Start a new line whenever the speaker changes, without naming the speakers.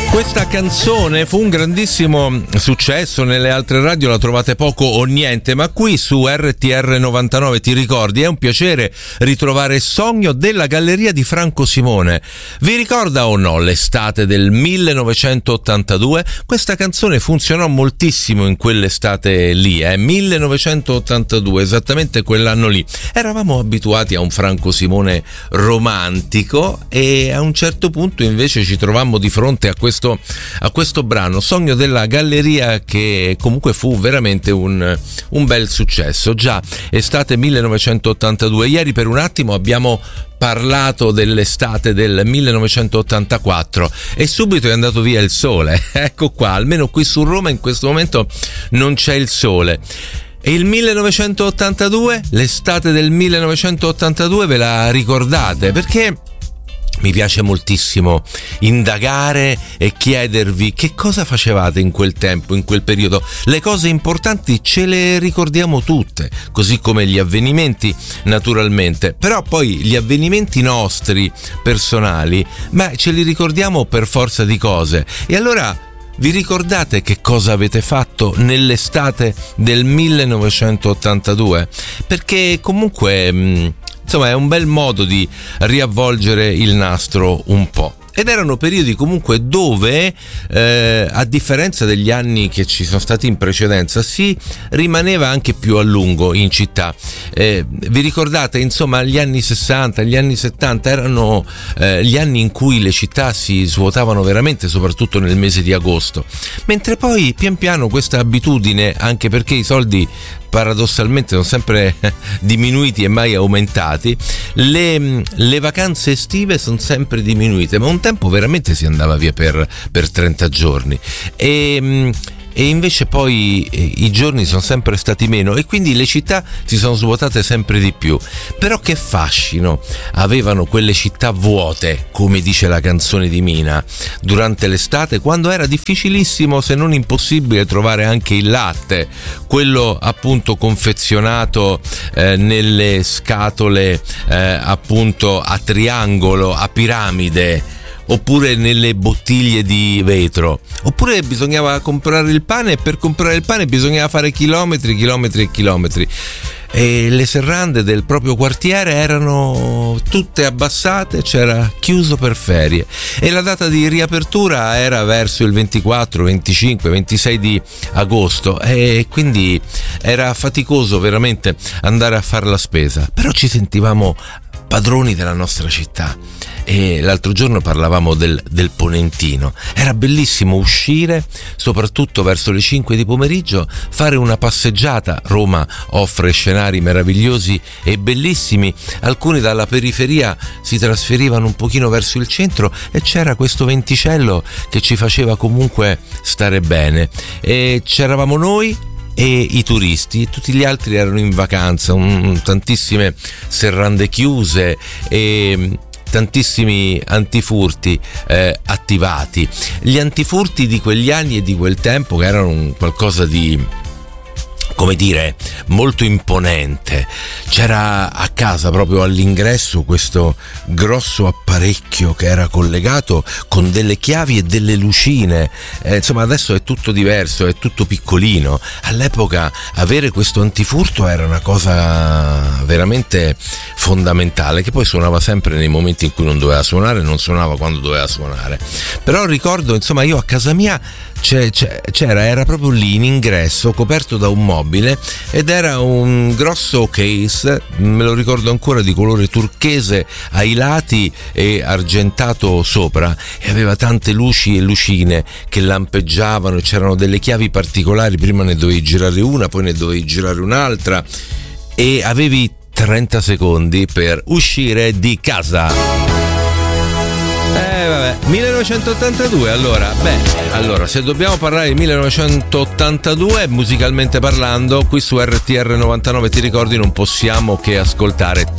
Questa canzone fu un grandissimo successo, nelle altre radio la trovate poco o niente, ma qui su RTR 99 ti ricordi? È un piacere ritrovare Sogno della Galleria di Franco Simone. Vi ricorda o no l'estate del 1982? Questa canzone funzionò moltissimo in quell'estate lì, 1982, esattamente quell'anno lì. Eravamo abituati a un Franco Simone romantico e a un certo punto invece ci trovammo di fronte a questo brano Sogno della Galleria, che comunque fu veramente un bel successo. Già estate 1982. Ieri per un attimo abbiamo parlato dell'estate del 1984 e subito è andato via il sole. Ecco qua, almeno qui su Roma in questo momento non c'è il sole. E il 1982, l'estate del 1982 ve la ricordate? Perché mi piace moltissimo indagare e chiedervi che cosa facevate in quel tempo, in quel periodo. Le cose importanti ce le ricordiamo tutte, così come gli avvenimenti naturalmente, però poi gli avvenimenti nostri, personali, ce li ricordiamo per forza di cose. E allora vi ricordate che cosa avete fatto nell'estate del 1982? Perché comunque insomma è un bel modo di riavvolgere il nastro un po'. Ed erano periodi comunque dove, a differenza degli anni che ci sono stati in precedenza, si rimaneva anche più a lungo in città. Vi ricordate, insomma, gli anni 60, gli anni 70 erano gli anni in cui le città si svuotavano veramente, soprattutto nel mese di agosto. Mentre poi pian piano questa abitudine, anche perché i soldi paradossalmente sono sempre diminuiti e mai aumentati, le vacanze estive sono sempre diminuite, ma un tempo veramente si andava via per 30 giorni e invece poi i giorni sono sempre stati meno e quindi le città si sono svuotate sempre di più. Però che fascino avevano quelle città vuote, come dice la canzone di Mina, durante l'estate, quando era difficilissimo, se non impossibile, trovare anche il latte, quello appunto confezionato nelle scatole appunto a triangolo, a piramide, oppure nelle bottiglie di vetro, oppure bisognava comprare il pane e per comprare il pane bisognava fare chilometri e chilometri. E le serrande del proprio quartiere erano tutte abbassate, c'era chiuso per ferie e la data di riapertura era verso il 24, 25, 26 di agosto e quindi era faticoso veramente andare a fare la spesa, però ci sentivamo padroni della nostra città. E l'altro giorno parlavamo del Ponentino. Era bellissimo uscire, soprattutto verso le 5 di pomeriggio, fare una passeggiata. Roma offre scenari meravigliosi e bellissimi. Alcuni dalla periferia si trasferivano un pochino verso il centro e c'era questo venticello che ci faceva comunque stare bene. E c'eravamo noi e i turisti, tutti gli altri erano in vacanza, tantissime serrande chiuse e tantissimi antifurti attivati. Gli antifurti di quegli anni e di quel tempo, che erano qualcosa di, come dire, molto imponente. C'era a casa, proprio all'ingresso, questo grosso apparecchio che era collegato con delle chiavi e delle lucine. Insomma, adesso è tutto diverso, è tutto piccolino. All'epoca avere questo antifurto era una cosa veramente fondamentale, che poi suonava sempre nei momenti in cui non doveva suonare, non suonava quando doveva suonare. Però ricordo, insomma, io a casa mia era proprio lì in ingresso, coperto da un mobile, ed era un grosso case, me lo ricordo ancora, di colore turchese ai lati e argentato sopra, e aveva tante luci e lucine che lampeggiavano e c'erano delle chiavi particolari. Prima ne dovevi girare una, poi ne dovevi girare un'altra e avevi 30 secondi per uscire di casa. 1982, allora se dobbiamo parlare di 1982 musicalmente parlando, qui su RTR 99 ti ricordi, non possiamo che ascoltare